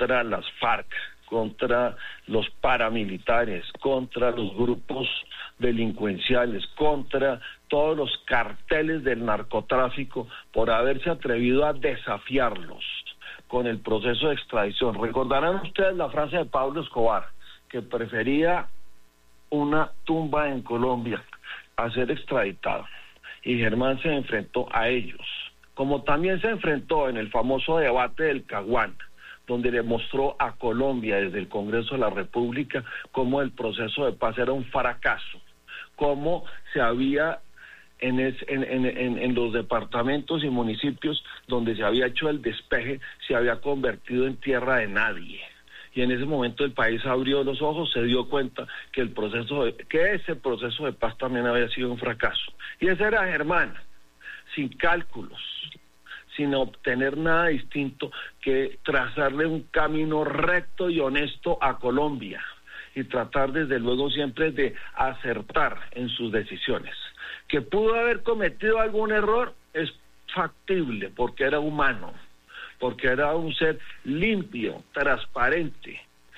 contra las FARC, contra los paramilitares, contra los grupos delincuenciales, contra todos los carteles del narcotráfico, por haberse atrevido a desafiarlos con el proceso de extradición. Recordarán ustedes la frase de Pablo Escobar, que prefería una tumba en Colombia a ser extraditado, y Germán se enfrentó a ellos, como también se enfrentó en el famoso debate del Caguán, donde le mostró a Colombia desde el Congreso de la República cómo el proceso de paz era un fracaso, cómo se había en los departamentos y municipios donde se había hecho el despeje, se había convertido en tierra de nadie. Y en ese momento el país abrió los ojos, se dio cuenta que ese proceso de paz también había sido un fracaso. Y ese era Germán, sin cálculos, sin obtener nada distinto que trazarle un camino recto y honesto a Colombia y tratar desde luego siempre de acertar en sus decisiones. Que pudo haber cometido algún error es factible porque era humano, porque era un ser limpio, transparente.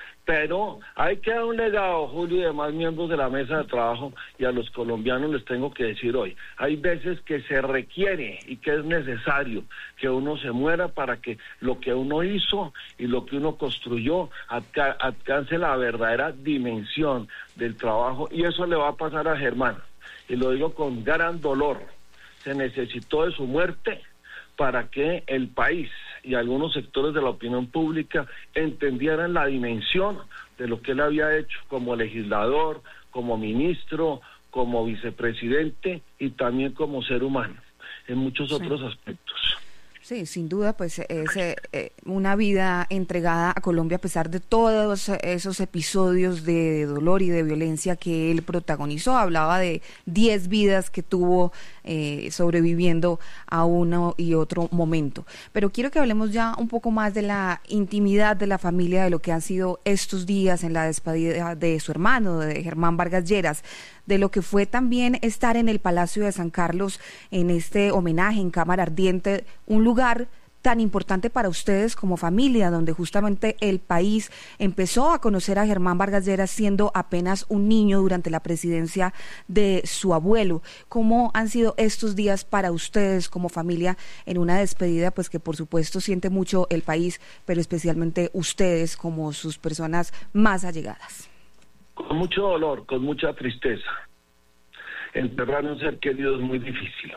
Pero hay que dar un legado, Julio, y demás miembros de la mesa de trabajo, y a los colombianos les tengo que decir hoy, hay veces que se requiere y que es necesario que uno se muera para que lo que uno hizo y lo que uno construyó alcance la verdadera dimensión del trabajo, y eso le va a pasar a Germán, y lo digo con gran dolor. Se necesitó de su muerte para que el país y algunos sectores de la opinión pública entendieran la dimensión de lo que él había hecho como legislador, como ministro, como vicepresidente y también como ser humano, en muchos otros aspectos. Sí, sin duda, pues es una vida entregada a Colombia a pesar de todos esos episodios de dolor y de violencia que él protagonizó. Hablaba de 10 vidas que tuvo sobreviviendo a uno y otro momento. Pero quiero que hablemos ya un poco más de la intimidad de la familia, de lo que han sido estos días en la despedida de su hermano, de Germán Vargas Lleras, de lo que fue también estar en el Palacio de San Carlos en este homenaje en Cámara Ardiente, un lugar tan importante para ustedes como familia, donde justamente el país empezó a conocer a Germán Vargas Lleras siendo apenas un niño durante la presidencia de su abuelo. ¿Cómo han sido estos días para ustedes como familia en una despedida, pues que por supuesto siente mucho el país, pero especialmente ustedes como sus personas más allegadas? Con mucho dolor, con mucha tristeza. Enterrar a un ser querido es muy difícil.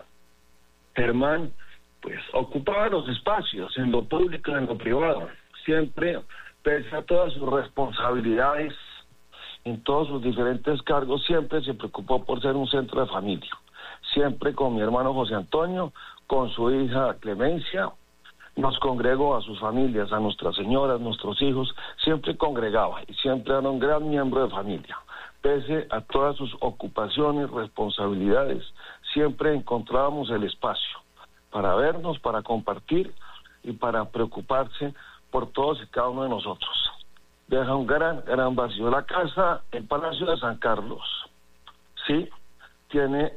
Germán, pues, ocupaba los espacios, en lo público y en lo privado. Siempre, pese a todas sus responsabilidades, en todos sus diferentes cargos, siempre se preocupó por ser un centro de familia. Siempre con mi hermano José Antonio, con su hija Clemencia, nos congregó a sus familias, a nuestras señoras, nuestros hijos, siempre congregaba y siempre era un gran miembro de familia. Pese a todas sus ocupaciones, responsabilidades, siempre encontrábamos el espacio para vernos, para compartir y para preocuparse por todos y cada uno de nosotros. Deja un gran vacío. La casa, el Palacio de San Carlos, sí, tiene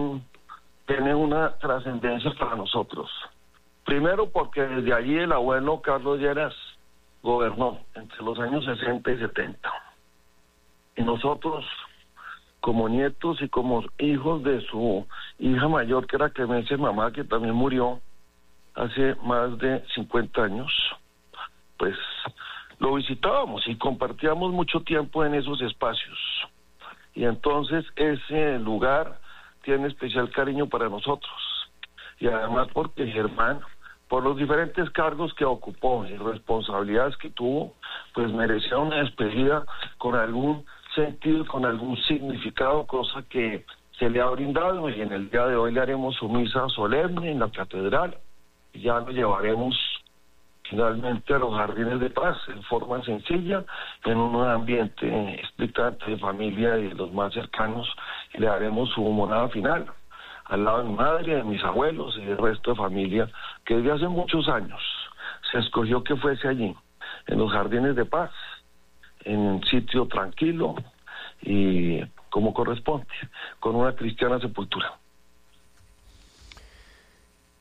una trascendencia para nosotros. Primero porque desde allí el abuelo Carlos Lleras gobernó entre los años 60 y 70. Y nosotros, como nietos y como hijos de su hija mayor, que era Clemencia, mamá, que también murió hace más de 50 años, pues lo visitábamos y compartíamos mucho tiempo en esos espacios. Y entonces ese lugar tiene especial cariño para nosotros. Y además porque Germán, por los diferentes cargos que ocupó y responsabilidades que tuvo, pues merecía una despedida con algún sentido y con algún significado, cosa que se le ha brindado, y en el día de hoy le haremos su misa solemne en la catedral, y ya lo llevaremos finalmente a los Jardines de Paz en forma sencilla, en un ambiente estrictamente de familia y de los más cercanos, y le haremos su morada final al lado de mi madre, de mis abuelos y del resto de familia, que desde hace muchos años se escogió que fuese allí, en los Jardines de Paz, en un sitio tranquilo y como corresponde, con una cristiana sepultura.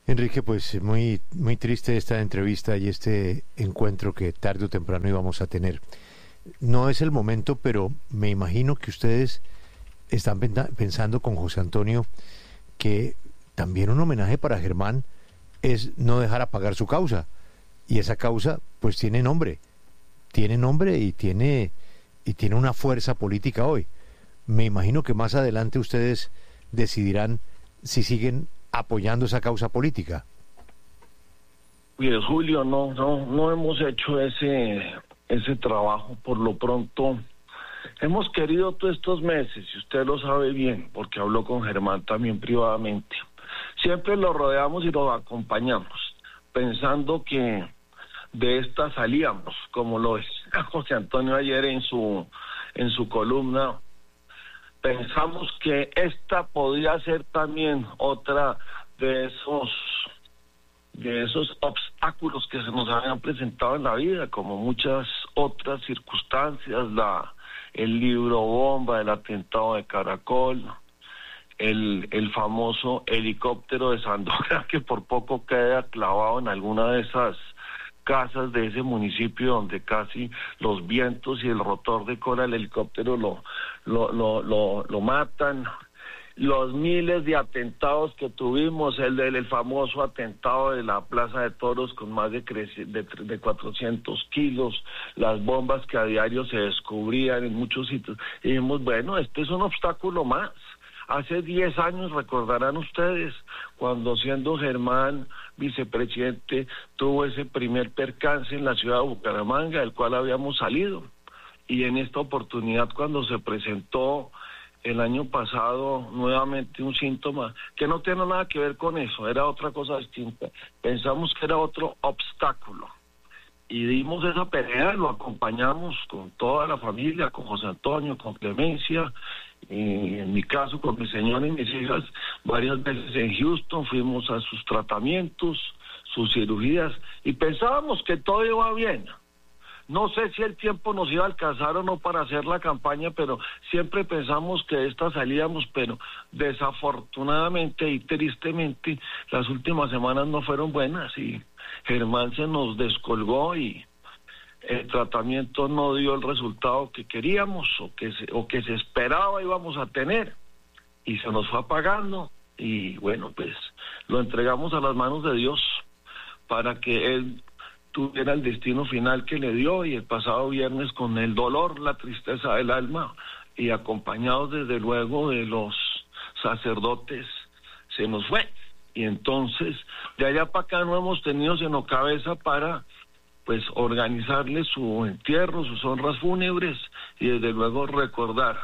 Enrique, pues muy, muy triste esta entrevista y este encuentro que tarde o temprano íbamos a tener. No es el momento, pero me imagino que ustedes están pensando con José Antonio que también un homenaje para Germán es no dejar apagar su causa. Y esa causa pues tiene nombre y tiene una fuerza política hoy. Me imagino que más adelante ustedes decidirán si siguen apoyando esa causa política. Pues Julio, no hemos hecho ese trabajo. Por lo pronto hemos querido todos estos meses, y usted lo sabe bien, porque habló con Germán también privadamente. Siempre lo rodeamos y lo acompañamos, pensando que de esta salíamos, como lo decía José Antonio ayer en su columna. Pensamos que esta podía ser también otra de esos obstáculos que se nos habían presentado en la vida, como muchas otras circunstancias, el libro bomba, el atentado de Caracol, el famoso helicóptero de Sandoval, que por poco queda clavado en alguna de esas casas de ese municipio donde casi los vientos y el rotor de cola del helicóptero lo matan. Los miles de atentados que tuvimos, el famoso atentado de la Plaza de Toros con más de 400 kilos, las bombas que a diario se descubrían en muchos sitios. Y dijimos, bueno, este es un obstáculo más. Hace 10 años, recordarán ustedes, cuando siendo Germán vicepresidente, tuvo ese primer percance en la ciudad de Bucaramanga, del cual habíamos salido. Y en esta oportunidad, cuando se presentó el año pasado nuevamente un síntoma que no tiene nada que ver con eso, era otra cosa distinta. Pensamos que era otro obstáculo. Y dimos esa pelea, lo acompañamos con toda la familia, con José Antonio, con Clemencia, y en mi caso con mi señora y mis hijas, varias veces en Houston, fuimos a sus tratamientos, sus cirugías, y pensábamos que todo iba bien. No sé si el tiempo nos iba a alcanzar o no para hacer la campaña, pero siempre pensamos que de esta salíamos, pero desafortunadamente y tristemente las últimas semanas no fueron buenas y Germán se nos descolgó y el tratamiento no dio el resultado que queríamos o que se esperaba íbamos a tener y se nos fue apagando y bueno, pues lo entregamos a las manos de Dios para que Él tuviera el destino final que le dio y el pasado viernes con el dolor, la tristeza del alma y acompañados desde luego de los sacerdotes se nos fue y entonces de allá para acá no hemos tenido sino cabeza para pues organizarle su entierro, sus honras fúnebres y desde luego recordar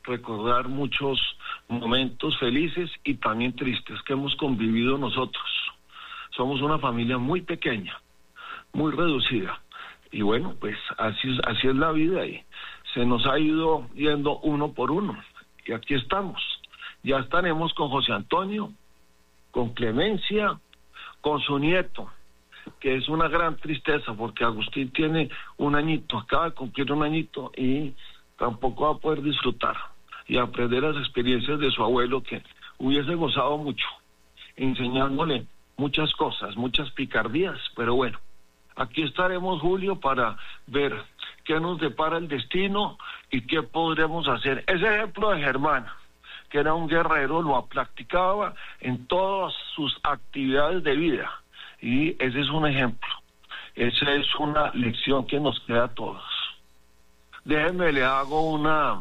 muchos momentos felices y también tristes que hemos convivido nosotros. Somos una familia muy pequeña, muy reducida y bueno, pues así es la vida y se nos ha ido yendo uno por uno y aquí estamos. Ya estaremos con José Antonio, con Clemencia, con su nieto, que es una gran tristeza porque Agustín tiene un añito, acaba de cumplir un añito y tampoco va a poder disfrutar y aprender las experiencias de su abuelo que hubiese gozado mucho, enseñándole muchas cosas, muchas picardías, pero bueno, aquí estaremos, Julio, para ver qué nos depara el destino y qué podremos hacer. Ese ejemplo de Germán, que era un guerrero, lo practicaba en todas sus actividades de vida. Y ese es un ejemplo, esa es una lección que nos queda a todos. Déjenme, le hago una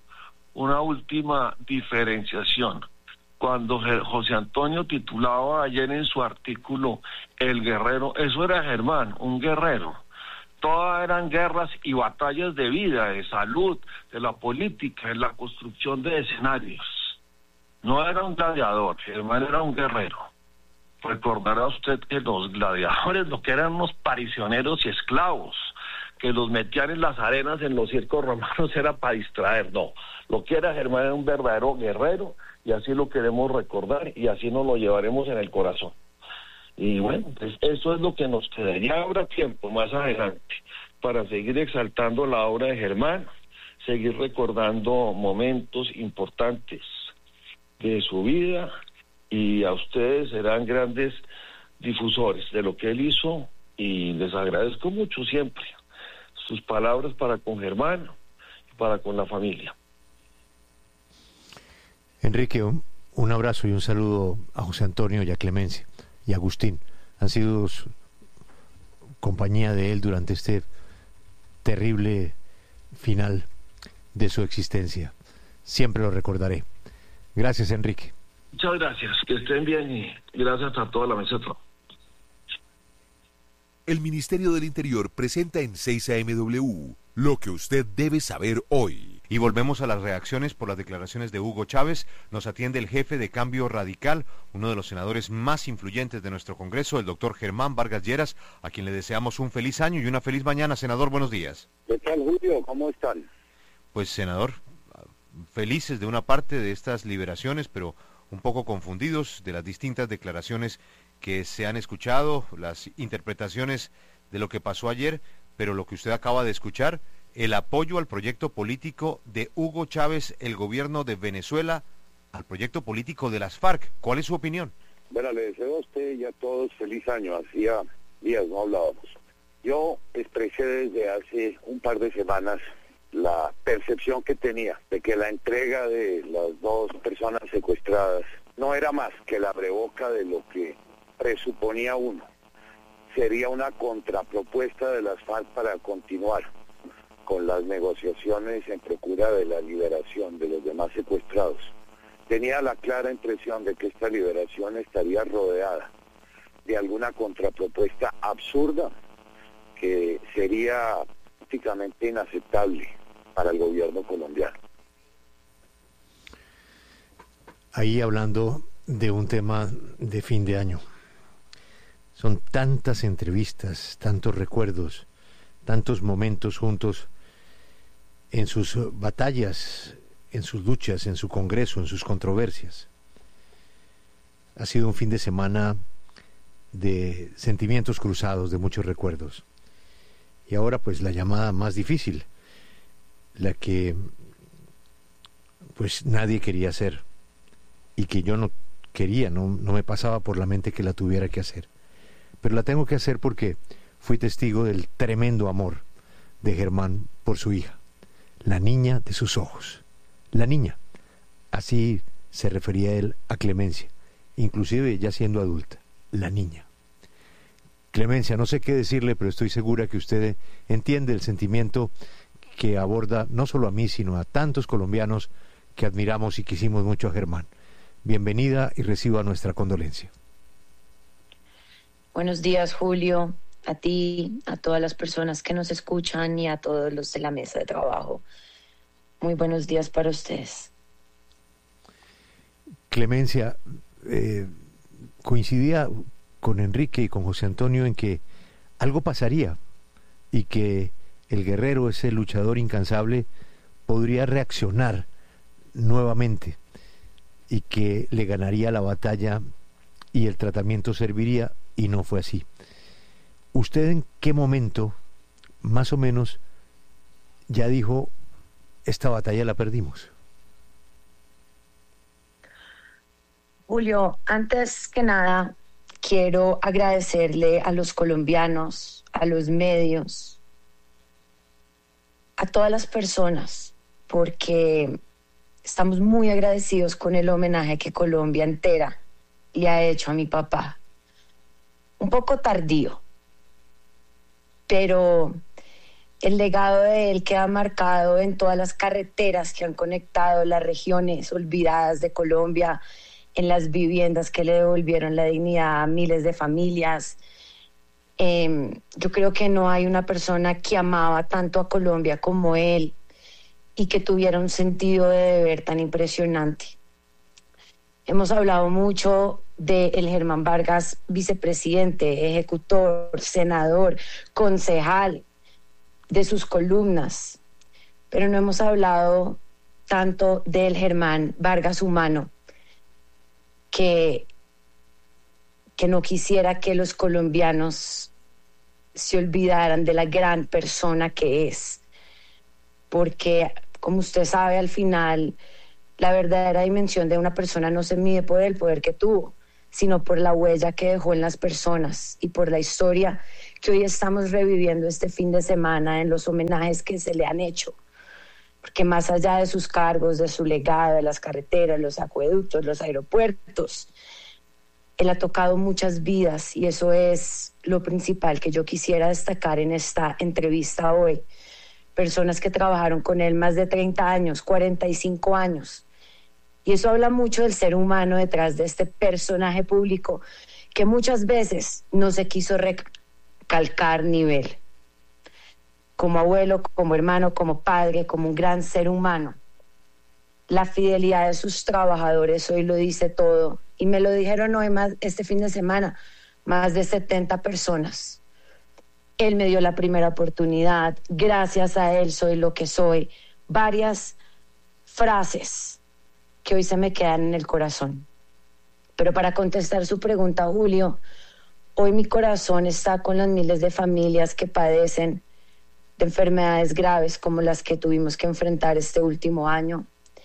última diferenciación. Cuando José Antonio titulaba ayer en su artículo El Guerrero, eso era Germán, un guerrero. Todas eran guerras y batallas de vida, de salud, de la política, de la construcción de escenarios. No era un gladiador, Germán era un guerrero. Recordará usted que los gladiadores lo que eran unos prisioneros y esclavos, que los metían en las arenas en los circos romanos era para distraer, no. Lo que era Germán era un verdadero guerrero y así lo queremos recordar y así nos lo llevaremos en el corazón. Y bueno, pues eso es lo que nos quedaría. Habrá tiempo más adelante para seguir exaltando la obra de Germán, seguir recordando momentos importantes de su vida y a ustedes serán grandes difusores de lo que él hizo, y les agradezco mucho siempre sus palabras para con Germán y para con la familia. Enrique, un abrazo y un saludo a José Antonio y a Clemencia y a Agustín. Han sido compañía de él durante este terrible final de su existencia. Siempre lo recordaré. Gracias, Enrique. Muchas gracias, que estén bien y gracias a toda la mesa de trabajo. El Ministerio del Interior presenta en 6am lo que usted debe saber hoy. Y volvemos a las reacciones por las declaraciones de Hugo Chávez. Nos atiende el jefe de Cambio Radical, uno de los senadores más influyentes de nuestro Congreso, el doctor Germán Vargas Lleras, a quien le deseamos un feliz año y una feliz mañana. Senador, buenos días. ¿Qué tal, Julio? ¿Cómo están? Pues, senador, felices de una parte de estas liberaciones, pero un poco confundidos de las distintas declaraciones que se han escuchado, las interpretaciones de lo que pasó ayer, pero lo que usted acaba de escuchar, el apoyo al proyecto político de Hugo Chávez, el gobierno de Venezuela, al proyecto político de las FARC. ¿Cuál es su opinión? Bueno, le deseo a usted y a todos feliz año. Hacía días no hablábamos. Yo expresé desde hace un par de semanas la percepción que tenía de que la entrega de las dos personas secuestradas no era más que la breboca de lo que presuponía uno. Sería una contrapropuesta de las FARC para continuar con las negociaciones en procura de la liberación de los demás secuestrados. Tenía la clara impresión de que esta liberación estaría rodeada de alguna contrapropuesta absurda que sería prácticamente inaceptable para el gobierno colombiano. Ahí hablando de un tema de fin de año. Son tantas entrevistas, tantos recuerdos, tantos momentos juntos en sus batallas, en sus luchas, en su Congreso, en sus controversias. Ha sido un fin de semana de sentimientos cruzados, de muchos recuerdos. Y ahora pues la llamada más difícil, la que pues nadie quería hacer y que yo no quería, no me pasaba por la mente que la tuviera que hacer. Pero la tengo que hacer porque fui testigo del tremendo amor de Germán por su hija, la niña de sus ojos. La niña, así se refería él a Clemencia, inclusive ya siendo adulta, la niña. Clemencia, no sé qué decirle, pero estoy segura que usted entiende el sentimiento que aborda no solo a mí, sino a tantos colombianos que admiramos y quisimos mucho a Germán. Bienvenida y reciba nuestra condolencia. Buenos días, Julio, a ti, a todas las personas que nos escuchan y a todos los de la mesa de trabajo. Muy buenos días para ustedes. Clemencia, coincidía con Enrique y con José Antonio en que algo pasaría y que el guerrero, ese luchador incansable, podría reaccionar nuevamente y que le ganaría la batalla y el tratamiento serviría, y no fue así. ¿Usted en qué momento, más o menos, ya dijo, esta batalla la perdimos? Julio, antes que nada, quiero agradecerle a los colombianos, a los medios, a todas las personas, porque estamos muy agradecidos con el homenaje que Colombia entera le ha hecho a mi papá. Un poco tardío, pero el legado de él queda marcado en todas las carreteras que han conectado las regiones olvidadas de Colombia, en las viviendas que le devolvieron la dignidad a miles de familias. Yo creo que no hay una persona que amaba tanto a Colombia como él y que tuviera un sentido de deber tan impresionante. Hemos hablado mucho de el Germán Vargas, vicepresidente, ejecutor, senador, concejal, de sus columnas, pero no hemos hablado tanto del Germán Vargas humano, que no quisiera que los colombianos se olvidaran de la gran persona que es, porque como usted sabe, al final La verdadera dimensión de una persona no se mide por el poder que tuvo, sino por la huella que dejó en las personas y por la historia que hoy estamos reviviendo este fin de semana en los homenajes que se le han hecho. Porque más allá de sus cargos, de su legado, de las carreteras, los acueductos, los aeropuertos, él ha tocado muchas vidas y eso es lo principal que yo quisiera destacar en esta entrevista hoy. Personas que trabajaron con él más de 30 años, 45 años. Y eso habla mucho del ser humano detrás de este personaje público que muchas veces no se quiso recalcar ni ver. Como abuelo, como hermano, como padre, como un gran ser humano. La fidelidad de sus trabajadores hoy lo dice todo. Y me lo dijeron hoy este fin de semana, más de 70 personas. Él me dio la primera oportunidad, gracias a él soy lo que soy. Varias frases que hoy se me quedan en el corazón. Pero para contestar su pregunta, Julio, hoy mi corazón está con las miles de familias que padecen de enfermedades graves como las que tuvimos que enfrentar este último año.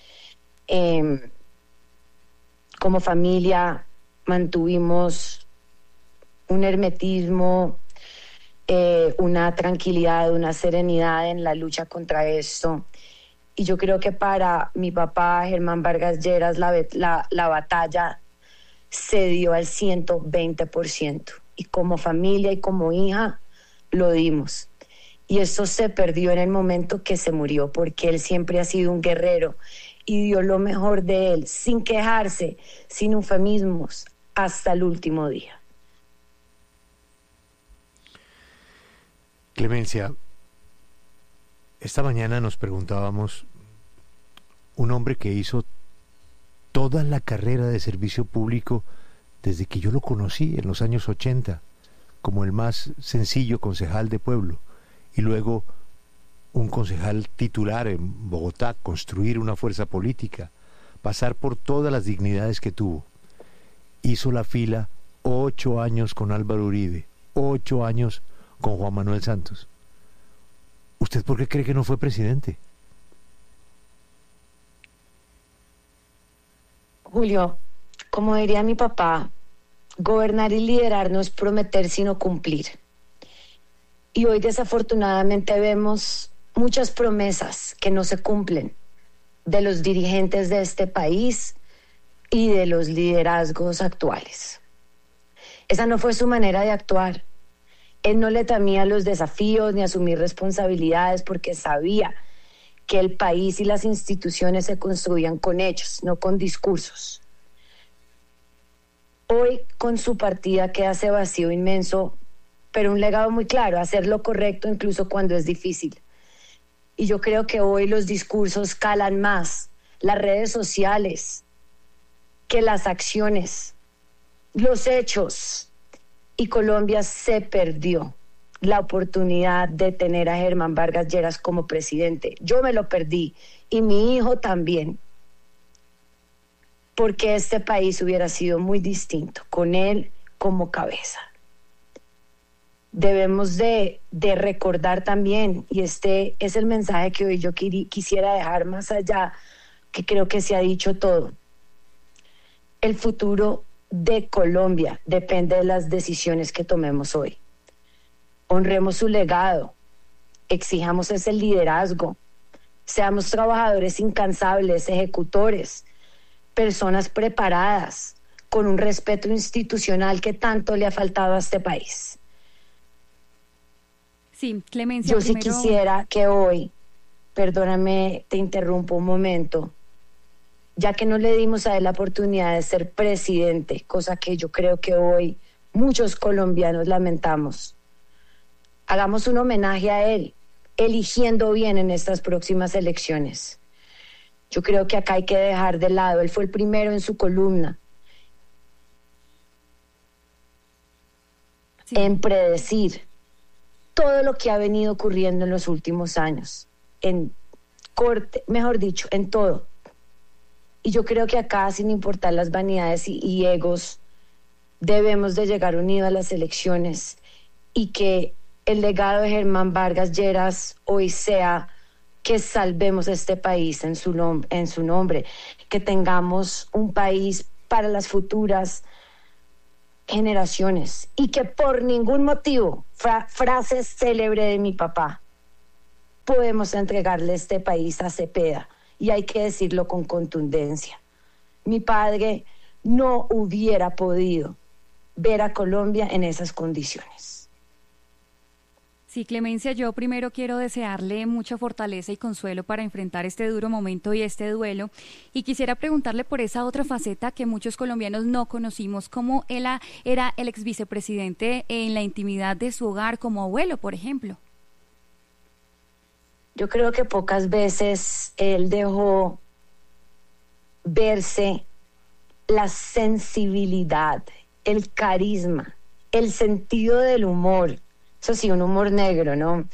Como familia mantuvimos un hermetismo, una tranquilidad, una serenidad en la lucha contra esto. Y yo creo que para mi papá, Germán Vargas Lleras, la batalla se dio al 120%. Y como familia y como hija, lo dimos. Y eso se perdió en el momento que se murió, porque él siempre ha sido un guerrero y dio lo mejor de él, sin quejarse, sin eufemismos, hasta el último día. Clemencia, esta mañana nos preguntábamos, un hombre que hizo toda la carrera de servicio público desde que yo lo conocí en los años 80, como el más sencillo concejal de pueblo, y luego un concejal titular en Bogotá, construir una fuerza política, pasar por todas las dignidades que tuvo. Hizo la fila 8 años con Álvaro Uribe, 8 años con Juan Manuel Santos. ¿Usted por qué cree que no fue presidente? Julio, como diría mi papá, gobernar y liderar no es prometer sino cumplir. Y hoy desafortunadamente vemos muchas promesas que no se cumplen de los dirigentes de este país y de los liderazgos actuales. Esa no fue su manera de actuar. Él no le temía los desafíos ni asumir responsabilidades porque sabía que el país y las instituciones se construían con hechos, no con discursos. Hoy, con su partida, queda ese vacío inmenso, pero un legado muy claro, hacer lo correcto incluso cuando es difícil. Y yo creo que hoy los discursos calan más, las redes sociales, que las acciones, los hechos. Y Colombia se perdió la oportunidad de tener a Germán Vargas Lleras como presidente. Yo me lo perdí y mi hijo también, porque este país hubiera sido muy distinto con él como cabeza. Debemos de recordar también, y este es el mensaje que hoy yo quisiera dejar más allá, que creo que se ha dicho todo. El futuro de Colombia depende de las decisiones que tomemos hoy. Honremos su legado, exijamos ese liderazgo, seamos trabajadores incansables, ejecutores, personas preparadas, con un respeto institucional que tanto le ha faltado a este país. Sí, Clemencia, yo sí quisiera que hoy, perdóname, te interrumpo un momento, ya que no le dimos a él la oportunidad de ser presidente, cosa que yo creo que hoy muchos colombianos lamentamos. Hagamos un homenaje a él, eligiendo bien en estas próximas elecciones. Yo creo que acá hay que dejar de lado, él fue el primero en su columna, sí, en predecir todo lo que ha venido ocurriendo en los últimos años, en corte, mejor dicho, en todo. Y yo creo que acá, sin importar las vanidades y egos, debemos de llegar unidos a las elecciones y que el legado de Germán Vargas Lleras hoy sea que salvemos este país en su nombre, que tengamos un país para las futuras generaciones y que por ningún motivo, frase célebre de mi papá, podemos entregarle este país a Cepeda, y hay que decirlo con contundencia. Mi padre no hubiera podido ver a Colombia en esas condiciones. Sí, Clemencia, yo primero quiero desearle mucha fortaleza y consuelo para enfrentar este duro momento y este duelo. Y quisiera preguntarle por esa otra faceta que muchos colombianos no conocimos, cómo él era el ex vicepresidente en la intimidad de su hogar, como abuelo, por ejemplo. Yo creo que pocas veces él dejó verse la sensibilidad, el carisma, el sentido del humor. Eso sí, un humor negro, ¿no?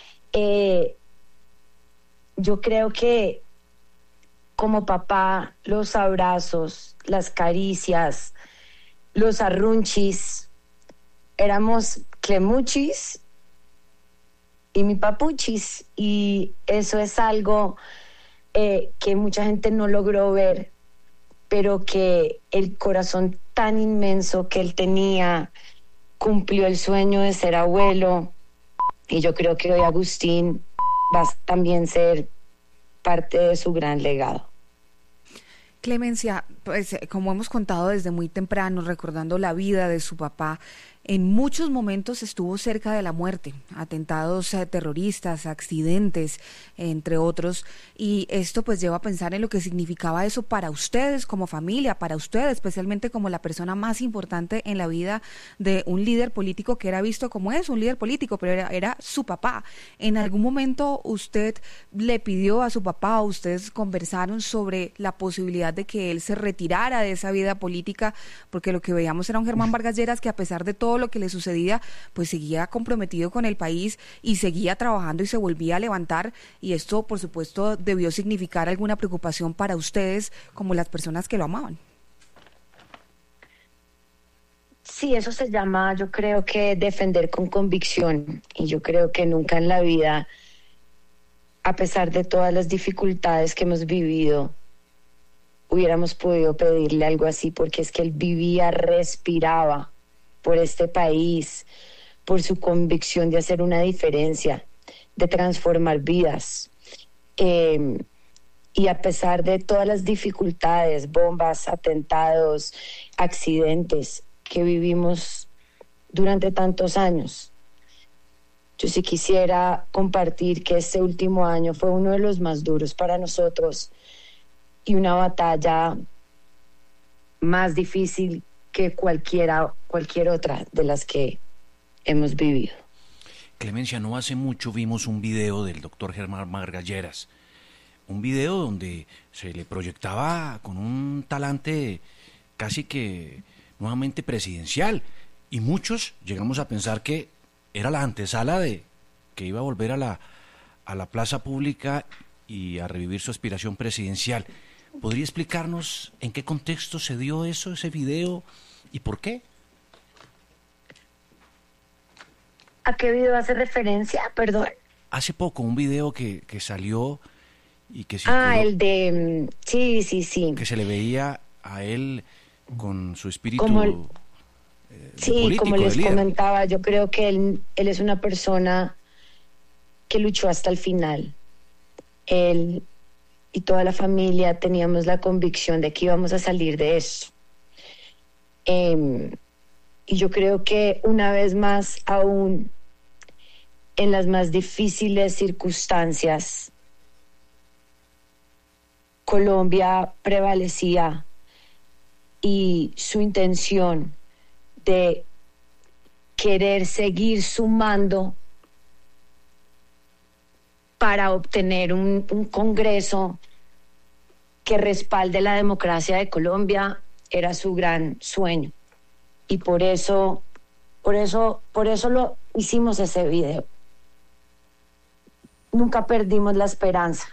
Yo creo que como papá, los abrazos, las caricias, los arrunchis, éramos Clemuchis y mi papuchis, y eso es algo que mucha gente no logró ver, pero que el corazón tan inmenso que él tenía cumplió el sueño de ser abuelo, y yo creo que hoy Agustín va a también ser parte de su gran legado. Clemencia, pues como hemos contado desde muy temprano, recordando la vida de su papá, en muchos momentos estuvo cerca de la muerte, atentados terroristas, accidentes, entre otros, y esto pues lleva a pensar en lo que significaba eso para ustedes como familia, para usted especialmente como la persona más importante en la vida de un líder político que era visto como un líder político, pero era su papá. ¿En algún momento usted le pidió a su papá, o ustedes conversaron sobre la posibilidad de que él se retirara de esa vida política? Porque lo que veíamos era un Germán Vargas Lleras que, a pesar de todo lo que le sucedía, pues seguía comprometido con el país y seguía trabajando y se volvía a levantar, y esto por supuesto debió significar alguna preocupación para ustedes como las personas que lo amaban. Sí, eso se llama, yo creo que defender con convicción, y yo creo que nunca en la vida, a pesar de todas las dificultades que hemos vivido, hubiéramos podido pedirle algo así, porque es que él vivía, respiraba por este país, por su convicción de hacer una diferencia, de transformar vidas. Y a pesar de todas las dificultades, bombas, atentados, accidentes que vivimos durante tantos años, yo sí quisiera compartir que este último año fue uno de los más duros para nosotros, y una batalla más difícil que cualquier otra de las que hemos vivido. Clemencia, no hace mucho vimos un video del doctor Germán Vargas Lleras, un video donde se le proyectaba con un talante casi que nuevamente presidencial, y muchos llegamos a pensar que era la antesala de que iba a volver a la plaza pública y a revivir su aspiración presidencial. ¿Podría explicarnos en qué contexto se dio eso, ese video, y por qué? ¿A qué video hace referencia? Perdón. Hace poco, un video que salió y que circuló. El de... Sí. Que se le veía a él con su espíritu político, como les comentaba, yo creo que él es una persona que luchó hasta el final. Él y toda la familia teníamos la convicción de que íbamos a salir de eso. Y yo creo que una vez más, aún en las más difíciles circunstancias, Colombia prevalecía, y su intención de querer seguir sumando para obtener un Congreso que respalde la democracia de Colombia era su gran sueño. Y por eso lo hicimos ese video. Nunca perdimos la esperanza.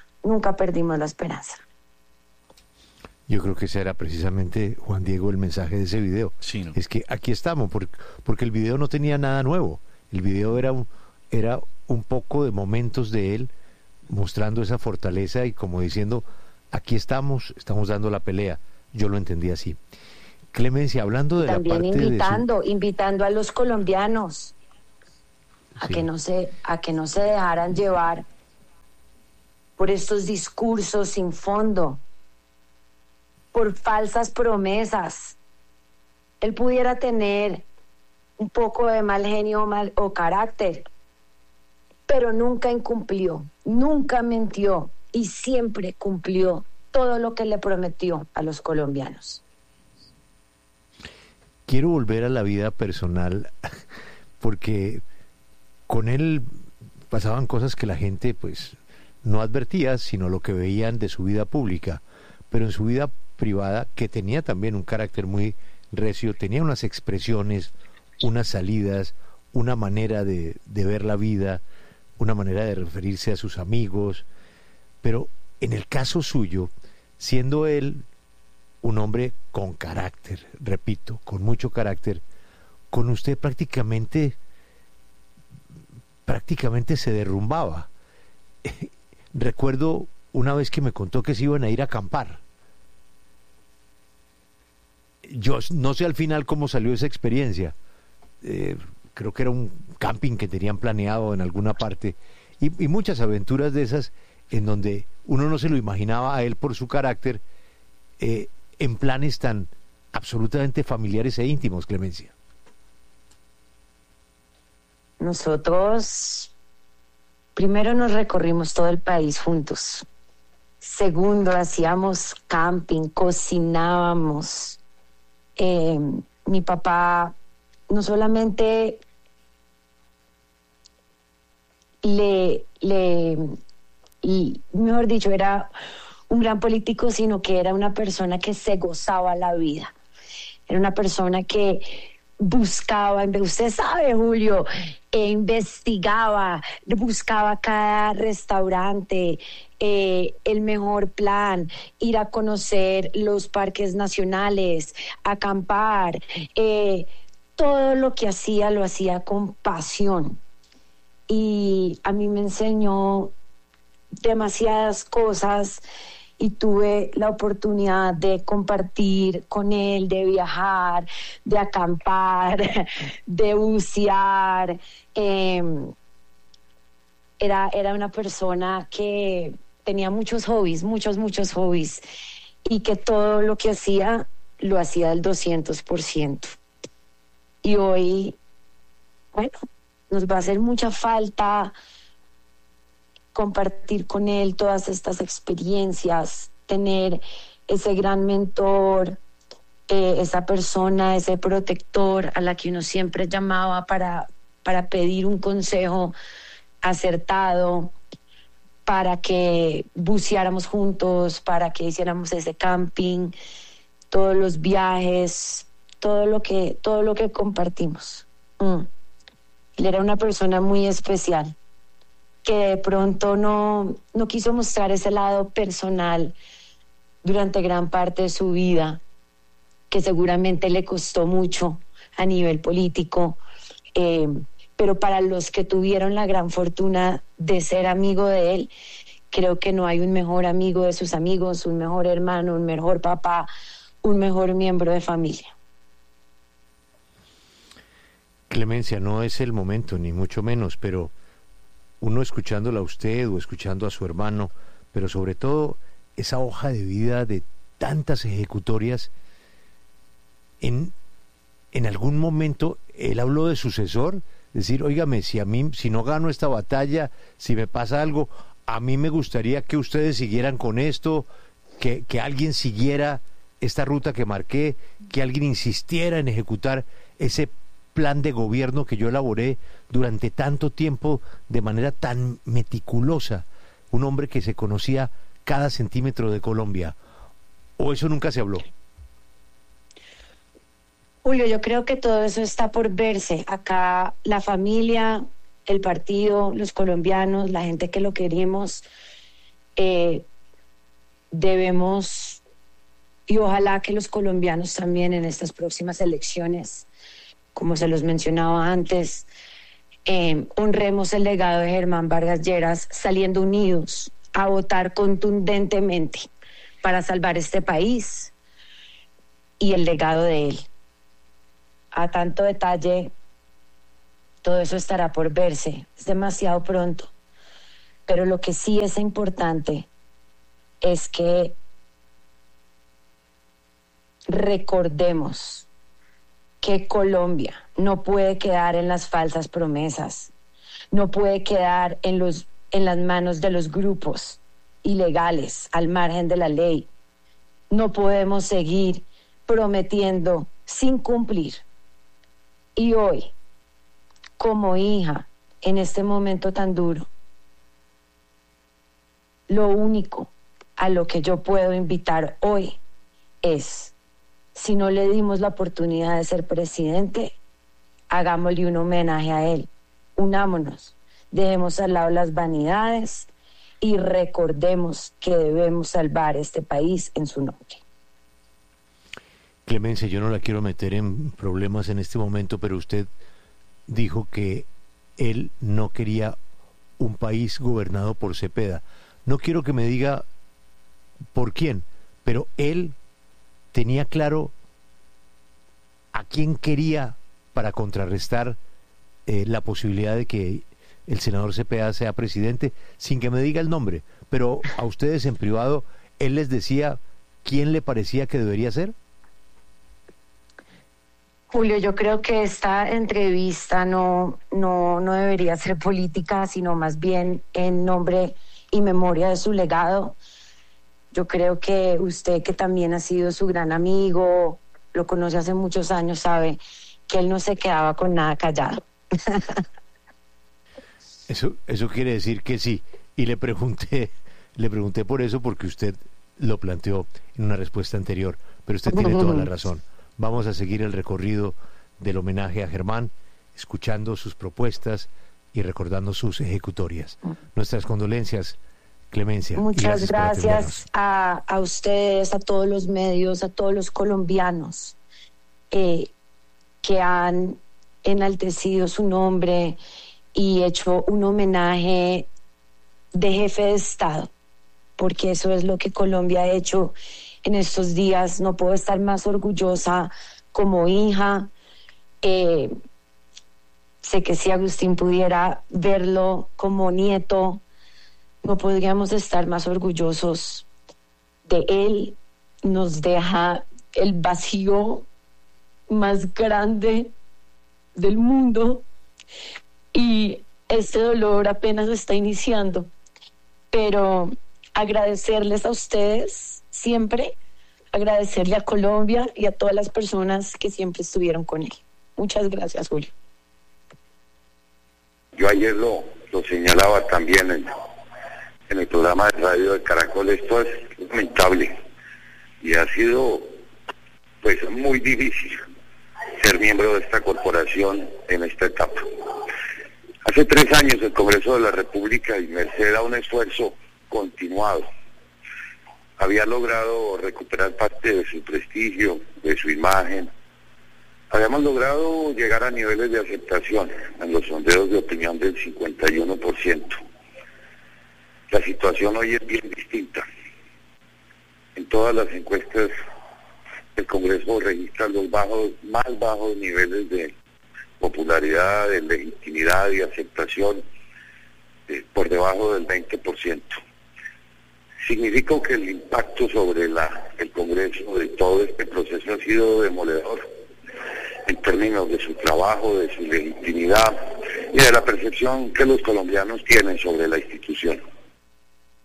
Yo creo que ese era precisamente, Juan Diego, el mensaje de ese video. Sí, ¿no? Es que aquí estamos, porque el video no tenía nada nuevo. El video era un poco de momentos de él mostrando esa fortaleza y como diciendo, aquí estamos dando la pelea. Yo lo entendí así. Clemencia, hablando de también la parte invitando a los colombianos a Sí. que no se dejaran llevar por estos discursos sin fondo, por falsas promesas. Él pudiera tener un poco de mal genio o carácter, pero nunca incumplió, nunca mintió y siempre cumplió todo lo que le prometió a los colombianos. Quiero volver a la vida personal porque con él pasaban cosas que la gente pues no advertía, sino lo que veían de su vida pública, pero en su vida privada, que tenía también un carácter muy recio, tenía unas expresiones, unas salidas, una manera de ver la vida, una manera de referirse a sus amigos, pero en el caso suyo, siendo él un hombre con carácter, repito, con mucho carácter, con usted prácticamente se derrumbaba. Recuerdo una vez que me contó que se iban a ir a acampar. Yo no sé al final cómo salió esa experiencia. Creo que era un camping que tenían planeado en alguna parte y muchas aventuras de esas en donde uno no se lo imaginaba a él por su carácter, en planes tan absolutamente familiares e íntimos, Clemencia. Nosotros primero nos recorrimos todo el país juntos. Segundo, hacíamos camping, cocinábamos. Mi papá no solamente mejor dicho, era un gran político, sino que era una persona que se gozaba la vida. Era una persona que buscaba, usted sabe, Julio, investigaba, buscaba cada restaurante, el mejor plan, ir a conocer los parques nacionales, acampar, todo lo que hacía lo hacía con pasión. Y a mí me enseñó demasiadas cosas y tuve la oportunidad de compartir con él, de viajar, de acampar, de bucear. Era una persona que tenía muchos hobbies, muchos hobbies, y que todo lo que hacía, lo hacía del 200%. Y hoy, bueno, nos va a hacer mucha falta compartir con él todas estas experiencias, tener ese gran mentor, esa persona, ese protector a la que uno siempre llamaba para pedir un consejo acertado, para que buceáramos juntos, para que hiciéramos ese camping, todos los viajes, todo lo que compartimos. Él era una persona muy especial, que de pronto no quiso mostrar ese lado personal durante gran parte de su vida, que seguramente le costó mucho a nivel político, pero para los que tuvieron la gran fortuna de ser amigo de él, creo que no hay un mejor amigo de sus amigos, un mejor hermano, un mejor papá, un mejor miembro de familia. Clemencia, no es el momento, ni mucho menos, pero uno escuchándola a usted o escuchando a su hermano, pero sobre todo esa hoja de vida de tantas ejecutorias, en algún momento él habló de sucesor, decir, óigame, si no gano esta batalla, si me pasa algo, a mí me gustaría que ustedes siguieran con esto, que alguien siguiera esta ruta que marqué, que alguien insistiera en ejecutar ese plan de gobierno que yo elaboré durante tanto tiempo de manera tan meticulosa, un hombre que se conocía cada centímetro de Colombia. ¿O eso nunca se habló? Julio, yo creo que todo eso está por verse. Acá la familia, el partido, los colombianos, la gente que lo queremos, debemos, y ojalá que los colombianos también en estas próximas elecciones, como se los mencionaba antes, honremos el legado de Germán Vargas Lleras saliendo unidos a votar contundentemente para salvar este país y el legado de él. A tanto detalle, todo eso estará por verse, es demasiado pronto, pero lo que sí es importante es que recordemos que Colombia no puede quedar en las falsas promesas, no puede quedar en las manos de los grupos ilegales al margen de la ley. No podemos seguir prometiendo sin cumplir. Y hoy, como hija, en este momento tan duro, lo único a lo que yo puedo invitar hoy es, si no le dimos la oportunidad de ser presidente, hagámosle un homenaje a él. Unámonos, dejemos al lado las vanidades y recordemos que debemos salvar este país en su nombre. Clemencia, yo no la quiero meter en problemas en este momento, pero usted dijo que él no quería un país gobernado por Cepeda. No quiero que me diga por quién, pero él tenía claro a quién quería para contrarrestar la posibilidad de que el senador Cepeda sea presidente, sin que me diga el nombre, pero a ustedes en privado, ¿él les decía quién le parecía que debería ser? Julio, yo creo que esta entrevista no debería ser política, sino más bien en nombre y memoria de su legado. Yo creo que usted, que también ha sido su gran amigo, lo conoce hace muchos años, sabe que él no se quedaba con nada callado. Eso quiere decir que sí. Y le pregunté por eso, porque usted lo planteó en una respuesta anterior, pero usted tiene toda la razón. Vamos a seguir el recorrido del homenaje a Germán, escuchando sus propuestas y recordando sus ejecutorias. Nuestras condolencias, Clemencia. Muchas gracias a ustedes, a todos los medios, a todos los colombianos que han enaltecido su nombre y hecho un homenaje de jefe de Estado, porque eso es lo que Colombia ha hecho en estos días. No puedo estar más orgullosa como hija. Sé que si Agustín pudiera verlo como nieto, no podríamos estar más orgullosos de él. Nos deja el vacío más grande del mundo y este dolor apenas está iniciando, pero agradecerles a ustedes siempre, agradecerle a Colombia y a todas las personas que siempre estuvieron con él. Muchas gracias, Julio. Yo ayer lo señalaba también en el programa de radio de Caracol. Esto es lamentable y ha sido pues muy difícil ser miembro de esta corporación en esta etapa. Hace 3 años el Congreso de la República, y merced a un esfuerzo continuado, había logrado recuperar parte de su prestigio, de su imagen. Habíamos logrado llegar a niveles de aceptación en los sondeos de opinión del 51%. La situación hoy es bien distinta. En todas las encuestas, el Congreso registra los más bajos niveles de popularidad, de legitimidad y aceptación, por debajo del 20%. Significa que el impacto sobre el Congreso de todo este proceso ha sido demoledor en términos de su trabajo, de su legitimidad y de la percepción que los colombianos tienen sobre la institución.